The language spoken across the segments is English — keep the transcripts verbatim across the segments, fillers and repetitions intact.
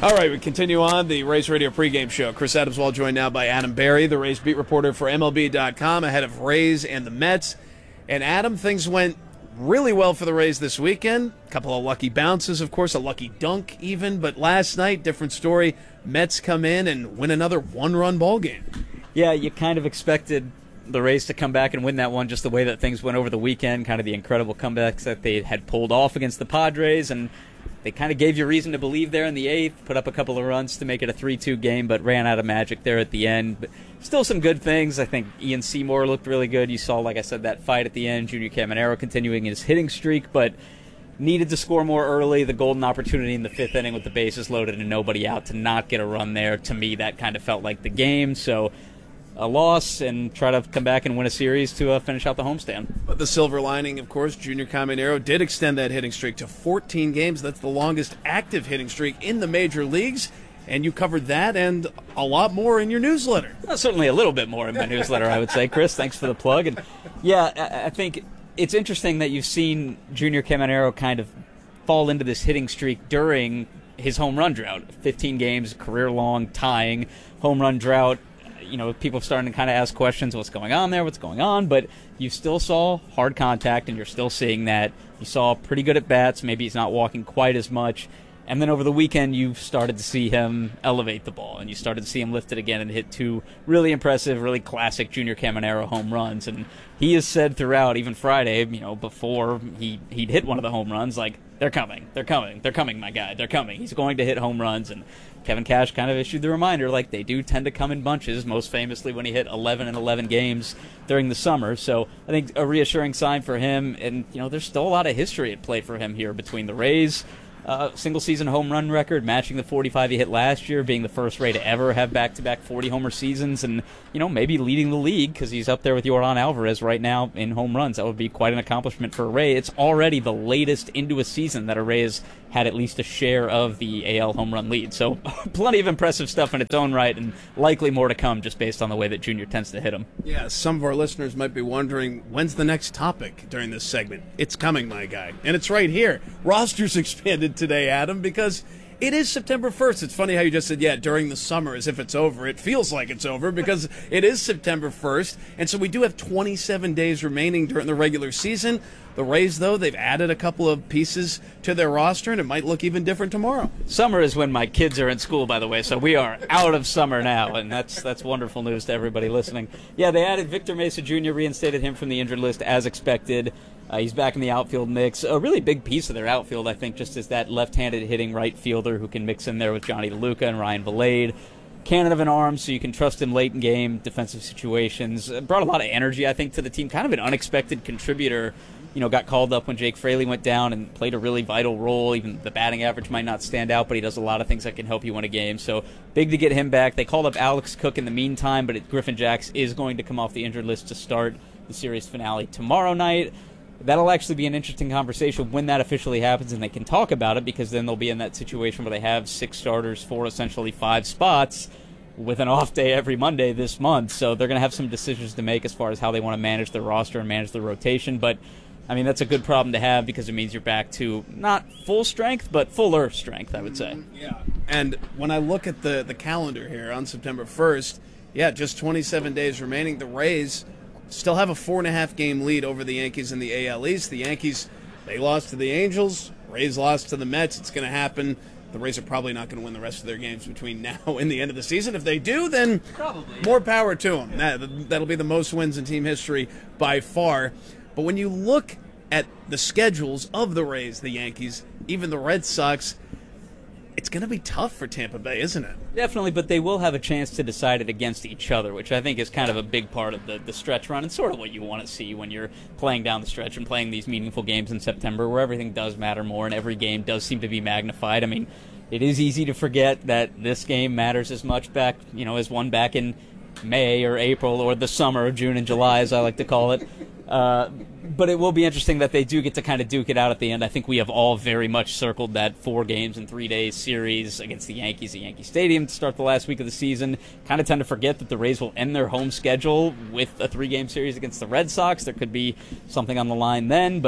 All right, we continue on the Rays Radio pregame show. Chris Adamswall joined now by Adam Berry, the Rays beat reporter for M L B dot com, ahead of Rays and the Mets. And Adam, things went really well for the Rays this weekend. A couple of lucky bounces, of course, a lucky dunk even. But last night, different story. Mets come in and win another one-run ball game. Yeah, you kind of expected the Rays to come back and win that one just the way that things went over the weekend, kind of the incredible comebacks that they had pulled off against the Padres, and they kind of gave you reason to believe there in the eighth, put up a couple of runs to make it a three two game, but ran out of magic there at the end. But still some good things. I think Ian Seymour looked really good. You saw, like I said, that fight at the end, Junior Caminero continuing his hitting streak, but needed to score more early. The golden opportunity in the fifth inning with the bases loaded and nobody out to not get a run there. To me, that kind of felt like the game. So a loss and try to come back and win a series to uh, finish out the homestand. But the silver lining, of course, Junior Caminero did extend that hitting streak to fourteen games. That's the longest active hitting streak in the major leagues. And you covered that and a lot more in your newsletter. Well, certainly a little bit more in my newsletter, I would say. Chris, thanks for the plug. And yeah, I, I think it's interesting that you've seen Junior Caminero kind of fall into this hitting streak during his home run drought. fifteen games, career-long, tying home run drought. You know, people are starting to kind of ask questions, what's going on there, what's going on, but you still saw hard contact, and you're still seeing that. You saw pretty good at bats, maybe he's not walking quite as much, and then over the weekend you started to see him elevate the ball, and you started to see him lift it again and hit two really impressive, really classic Junior Caminero home runs, and he has said throughout, even Friday, you know, before he, he'd hit one of the home runs, like, they're coming, they're coming, they're coming, my guy, they're coming. He's going to hit home runs, and Kevin Cash kind of issued the reminder, like, they do tend to come in bunches, most famously when he hit eleven and eleven games during the summer. So I think a reassuring sign for him, and, you know, there's still a lot of history at play for him here between the Rays, uh, single-season home run record, matching the forty-five he hit last year, being the first Ray to ever have back-to-back forty-homer seasons, and, you know, maybe leading the league, because he's up there with Yordan Alvarez right now in home runs. That would be quite an accomplishment for a Ray. It's already the latest into a season that a Ray has had at least a share of the A L home run lead. So plenty of impressive stuff in its own right, and likely more to come just based on the way that Junior tends to hit them. Yeah, some of our listeners might be wondering, when's the next topic during this segment? It's coming, my guy. And it's right here. Rosters expanded today, Adam, because it is September first. It's funny how you just said, yeah, during the summer, as if it's over. It feels like it's over because it is September first. And so we do have twenty-seven days remaining during the regular season. The Rays, though, they've added a couple of pieces to their roster, and it might look even different tomorrow. Summer is when my kids are in school, by the way, so we are out of summer now, and that's that's wonderful news to everybody listening. Yeah, they added Victor Mesa Junior, reinstated him from the injured list as expected. Uh, he's back in the outfield mix. A really big piece of their outfield, I think, just as that left-handed hitting right fielder who can mix in there with Johnny DeLuca and Ryan Valade. Cannon of an arm, so you can trust him late in game, defensive situations. Uh, brought a lot of energy, I think, to the team. Kind of an unexpected contributor. You know, got called up when Jake Fraley went down and played a really vital role. Even the batting average might not stand out, but he does a lot of things that can help you win a game. So big to get him back. They called up Alex Cook in the meantime, but it, Griffin Jacks is going to come off the injured list to start the series finale tomorrow night. That'll actually be an interesting conversation when that officially happens and they can talk about it, because then they'll be in that situation where they have six starters for essentially five spots with an off day every Monday this month. So they're going to have some decisions to make as far as how they want to manage their roster and manage the rotation. But I mean, that's a good problem to have because it means you're back to not full strength, but fuller strength, I would say. Yeah. And when I look at the, the calendar here on September first, yeah, just twenty-seven days remaining. The Rays still have a four and a half game lead over the Yankees in the A L East. The Yankees, they lost to the Angels. Rays lost to the Mets. It's going to happen. The Rays are probably not going to win the rest of their games between now and the end of the season. If they do, then probably more power to them. That, that'll be the most wins in team history by far. But when you look at the schedules of the Rays, the Yankees, even the Red Sox, it's going to be tough for Tampa Bay, isn't it? Definitely, but they will have a chance to decide it against each other, which I think is kind of a big part of the, the stretch run and sort of what you want to see when you're playing down the stretch and playing these meaningful games in September where everything does matter more and every game does seem to be magnified. I mean, it is easy to forget that this game matters as much back, you know, as one back in May or April or the summer, June and July, as I like to call it. Uh, but it will be interesting that they do get to kind of duke it out at the end. I think we have all very much circled that four games in three days series against the Yankees at Yankee Stadium to start the last week of the season. Kind of tend to forget that the Rays will end their home schedule with a three-game series against the Red Sox. There could be something on the line then, but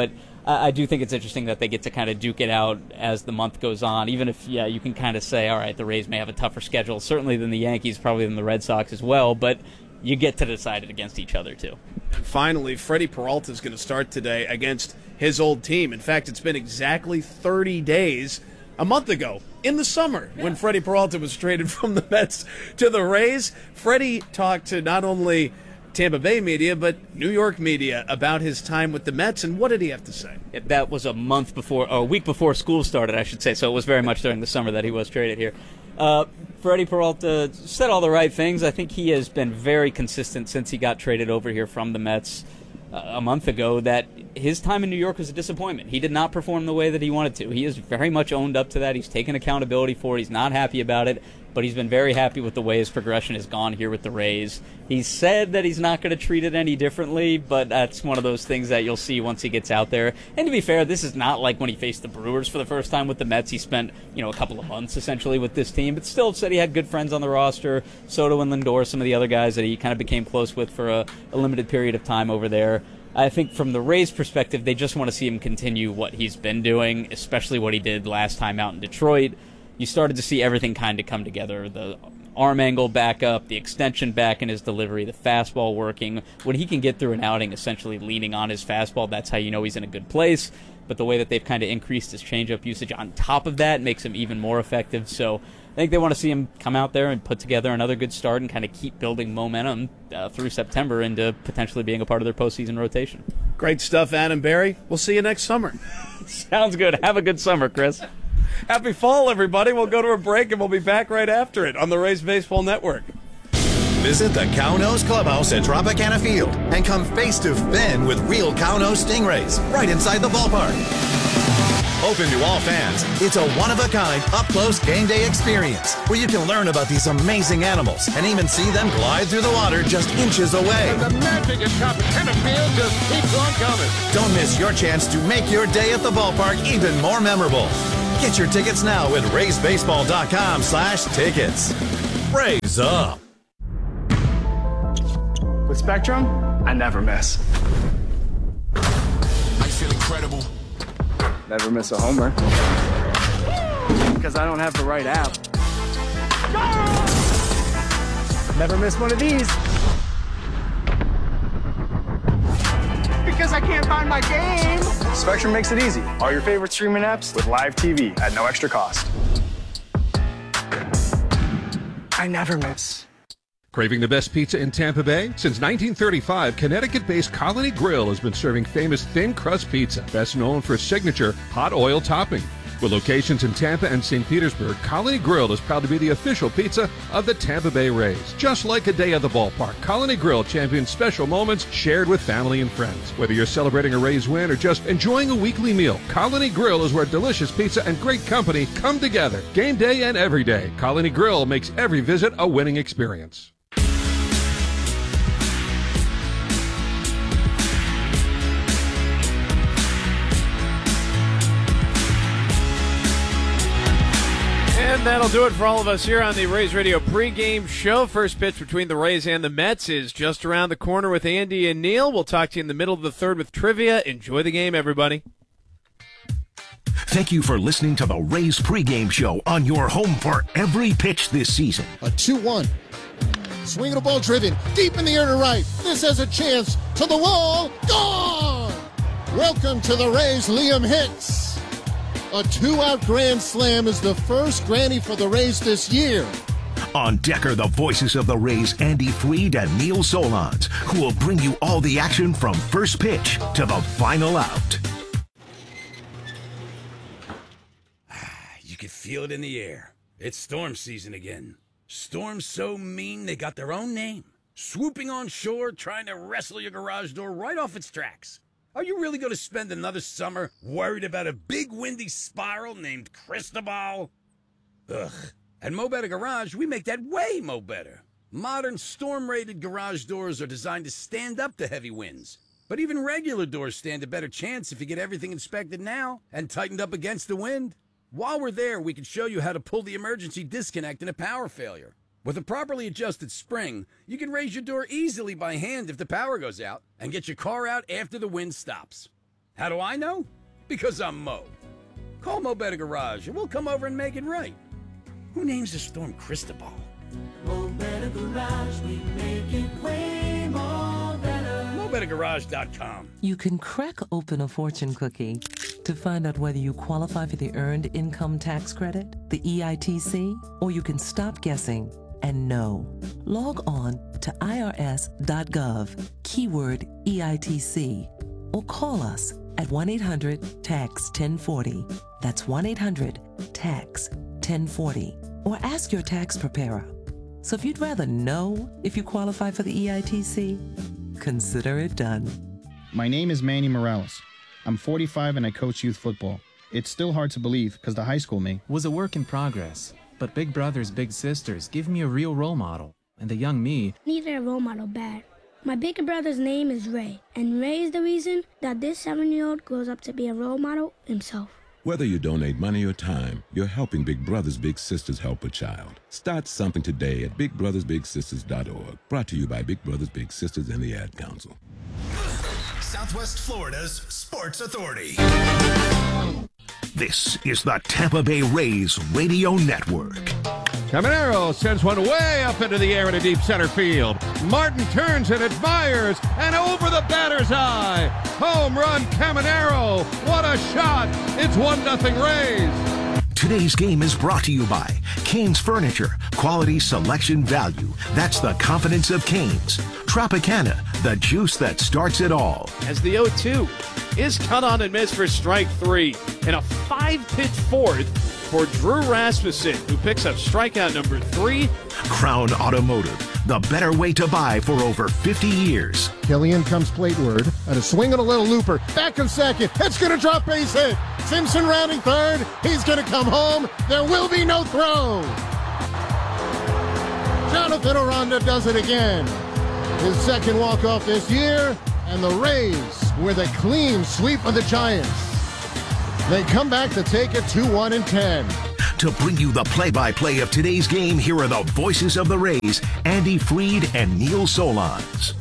I, I do think it's interesting that they get to kind of duke it out as the month goes on, even if, yeah, you can kind of say, all right, the Rays may have a tougher schedule, certainly than the Yankees, probably than the Red Sox as well, but you get to decide it against each other, too. And finally, Freddie Peralta is going to start today against his old team. In fact, it's been exactly thirty days, a month ago, in the summer, yeah. when Freddie Peralta was traded from the Mets to the Rays. Freddie talked to not only Tampa Bay media, but New York media about his time with the Mets, and what did he have to say? That was a month before, or a week before school started, I should say, so it was very much during the summer that he was traded here. Uh, Freddie Peralta said all the right things. I think he has been very consistent since he got traded over here from the Mets uh, a month ago that his time in New York was a disappointment. He did not perform the way that he wanted to. He has very much owned up to that. He's taken accountability for it. He's not happy about it, but he's been very happy with the way his progression has gone here with the Rays. He said that he's not going to treat it any differently, but that's one of those things that you'll see once he gets out there. And to be fair, this is not like when he faced the Brewers for the first time with the Mets. He spent, you know, a couple of months essentially with this team, but still said he had good friends on the roster. Soto and Lindor, some of the other guys that he kind of became close with for a, a limited period of time over there. I think from the Rays' perspective, they just want to see him continue what he's been doing, especially what he did last time out in Detroit. You started to see everything kind of come together. The arm angle back up, the extension back in his delivery, the fastball working. When he can get through an outing essentially leaning on his fastball, that's how you know he's in a good place. But the way that they've kind of increased his changeup usage on top of that makes him even more effective. So I think they want to see him come out there and put together another good start and kind of keep building momentum uh, through September into potentially being a part of their postseason rotation. Great stuff, Adam Berry. We'll see you next summer. Sounds good. Have a good summer, Chris. Happy fall, everybody. We'll go to a break, and we'll be back right after it on the Rays Baseball Network. Visit the Cow-Nose Clubhouse at Tropicana Field and come face to fin with real Cow-Nose stingrays right inside the ballpark. Open to all fans, it's a one-of-a-kind, up-close game day experience where you can learn about these amazing animals and even see them glide through the water just inches away. And the magic at Tropicana Field just keeps on coming. Don't miss your chance to make your day at the ballpark even more memorable. Get your tickets now at raysbaseball.com slash tickets. Raise up. With Spectrum, I never miss. I feel incredible. Never miss a homer. Because I don't have the right app. Never miss one of these. Because I can't find my game. Spectrum makes it easy. All your favorite streaming apps with live T V at no extra cost. I never miss. Craving the best pizza in Tampa Bay? Since nineteen thirty-five, Connecticut-based Colony Grill has been serving famous thin crust pizza, best known for its signature hot oil topping. With locations in Tampa and Saint Petersburg, Colony Grill is proud to be the official pizza of the Tampa Bay Rays. Just like a day at the ballpark, Colony Grill champions special moments shared with family and friends. Whether you're celebrating a Rays win or just enjoying a weekly meal, Colony Grill is where delicious pizza and great company come together. Game day and every day, Colony Grill makes every visit a winning experience. And that'll do it for all of us here on the Rays Radio pregame show. First pitch between the Rays and the Mets is just around the corner with Andy and Neil. We'll talk to you in the middle of the third with trivia. Enjoy the game, everybody. Thank you for listening to the Rays pregame show on your home for every pitch this season. A two one. Swinging a ball driven deep in the air to right. This has a chance to the wall. Gone! Welcome to the Rays, Liam Hicks. A two-out grand slam is the first granny for the Rays this year. On deck are the voices of the Rays, Andy Freed and Neil Solondz, who will bring you all the action from first pitch to the final out. You can feel it in the air. It's storm season again. Storms so mean they got their own name. Swooping on shore, trying to wrestle your garage door right off its tracks. Are you really going to spend another summer worried about a big windy spiral named Cristobal? Ugh. At Mo Better Garage, we make that way mo better. Modern storm-rated garage doors are designed to stand up to heavy winds. But even regular doors stand a better chance if you get everything inspected now and tightened up against the wind. While we're there, we can show you how to pull the emergency disconnect in a power failure. With a properly adjusted spring, you can raise your door easily by hand if the power goes out and get your car out after the wind stops. How do I know? Because I'm Mo. Call Mo Better Garage and we'll come over and make it right. Who names the storm Cristobal? Mo Better Garage, we make it way more better. Mo Better Garage dot com. You can crack open a fortune cookie to find out whether you qualify for the Earned Income Tax Credit, the E I T C, or you can stop guessing and know. Log on to I R S dot gov, keyword E I T C, or call us at one eight hundred tax ten forty. That's one eight hundred tax ten forty. Or ask your tax preparer. So if you'd rather know if you qualify for the E I T C, consider it done. My name is Manny Morales. I'm forty-five and I coach youth football. It's still hard to believe because the high school me was a work in progress. But Big Brothers Big Sisters give me a real role model. And the young me needed a role model bad. My big brother's name is Ray. And Ray is the reason that this seven-year-old grows up to be a role model himself. Whether you donate money or time, you're helping Big Brothers Big Sisters help a child. Start something today at big brothers big sisters dot org. Brought to you by Big Brothers Big Sisters and the Ad Council. Southwest Florida's Sports Authority. This is the Tampa Bay Rays Radio Network. Caminero sends one way up into the air in a deep center field. Martin turns and admires, and over the batter's eye. Home run, Caminero. What a shot. It's one nothing Rays. Today's game is brought to you by Cane's Furniture. Quality, selection, value. That's the confidence of Cane's. Tropicana, the juice that starts it all. As the oh two is cut on and missed for strike three in a five-pitch fourth for Drew Rasmussen, who picks up strikeout number three. Crown Automotive, the better way to buy for over fifty years. Killian comes plateward, and a swing and a little looper. Back in second. It's going to drop base hit. Simpson rounding third. He's going to come home. There will be no throw. Jonathan Aranda does it again. His second walk-off this year, and the Rays with a clean sweep of the Giants. They come back to take it two one and ten. To bring you the play-by-play of today's game, here are the voices of the Rays, Andy Freed and Neil Solondz.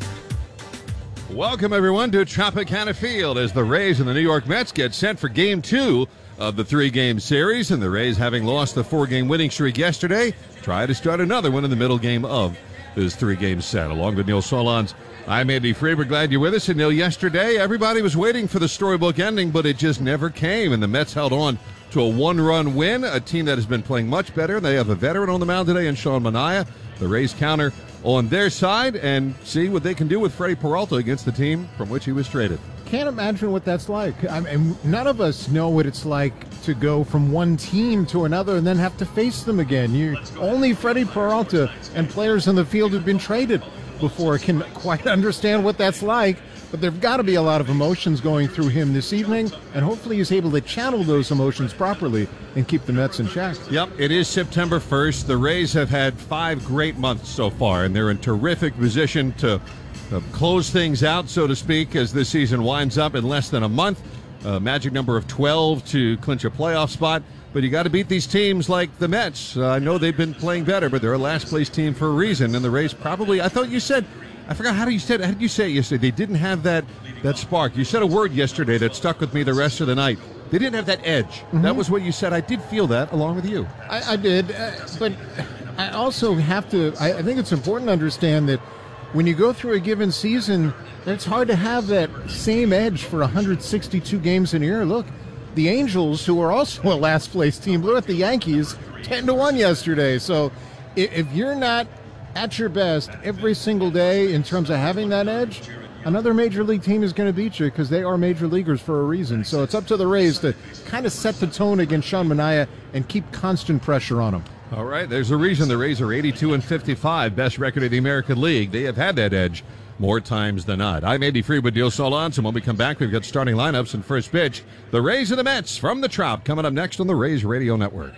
Welcome, everyone, to Tropicana Field as the Rays and the New York Mets get set for Game two of the three-game series. And the Rays, having lost the four-game winning streak yesterday, try to start another one in the middle game of this three-game set. Along with Neil Solondz, I'm Andy Freed. We're glad you're with us. And Neil, yesterday, everybody was waiting for the storybook ending, but it just never came. And the Mets held on to a one-run win, a team that has been playing much better. They have a veteran on the mound today in Sean Manaea. The Rays counter on their side and see what they can do with Freddie Peralta against the team from which he was traded. Can't imagine what that's like. I mean, none of us know what it's like to go from one team to another and then have to face them again. You only Freddie Peralta and players in the field who've been traded before can quite understand what that's like. But there've got to be a lot of emotions going through him this evening, and hopefully he's able to channel those emotions properly and keep the Mets in check. Yep, it is September first. The Rays have had five great months so far, and they're in terrific position to uh, close things out, so to speak, as this season winds up in less than a month. A magic number of twelve to clinch a playoff spot. But you got to beat these teams like the Mets. Uh, I know they've been playing better, but they're a last-place team for a reason, and the Rays probably, I thought you said, I forgot how you said. How did you say it yesterday? They didn't have that that spark. You said a word yesterday that stuck with me the rest of the night. They didn't have that edge. Mm-hmm. That was what you said. I did feel that along with you. I, I did, uh, but I also have to. I, I think it's important to understand that when you go through a given season, it's hard to have that same edge for one hundred sixty-two games in a year. Look, the Angels, who are also a last-place team, blew at the Yankees ten to one yesterday. So if, if you're not at your best every single day in terms of having that edge, another major league team is going to beat you because they are major leaguers for a reason. So it's up to the Rays to kind of set the tone against Sean Manaea and keep constant pressure on him. All right, there's a reason the Rays are eighty-two and fifty-five, best record in the American League. They have had that edge more times than not. I'm Andy Freed with Neil Solondz, and when we come back, we've got starting lineups and first pitch. The Rays and the Mets from the Trop coming up next on the Rays Radio Network.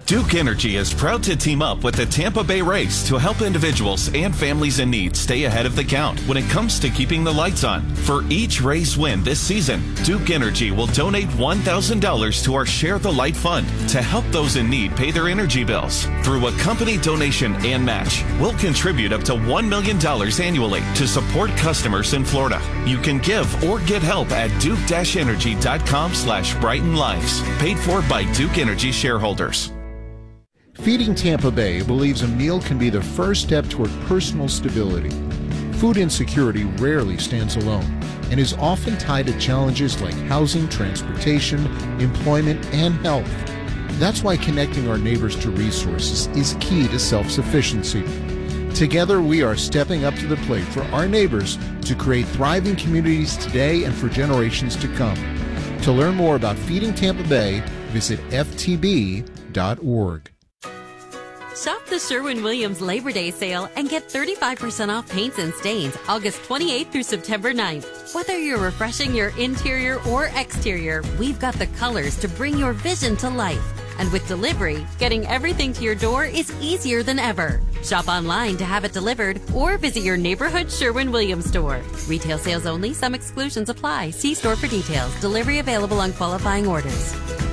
Duke Energy is proud to team up with the Tampa Bay Rays to help individuals and families in need stay ahead of the count when it comes to keeping the lights on. For each Rays win this season, Duke Energy will donate one thousand dollars to our Share the Light Fund to help those in need pay their energy bills. Through a company donation and match, we'll contribute up to one million dollars annually to support customers in Florida. You can give or get help at duke-energy.com slash brighten lives. Paid for by Duke Energy shareholders. Feeding Tampa Bay believes a meal can be the first step toward personal stability. Food insecurity rarely stands alone and is often tied to challenges like housing, transportation, employment, and health. That's why connecting our neighbors to resources is key to self-sufficiency. Together, we are stepping up to the plate for our neighbors to create thriving communities today and for generations to come. To learn more about Feeding Tampa Bay, visit F T B dot org. Shop the Sherwin-Williams Labor Day sale and get thirty-five percent off paints and stains August twenty-eighth through September ninth. Whether you're refreshing your interior or exterior, we've got the colors to bring your vision to life. And with delivery, getting everything to your door is easier than ever. Shop online to have it delivered or visit your neighborhood Sherwin-Williams store. Retail sales only. Some exclusions apply. See store for details. Delivery available on qualifying orders.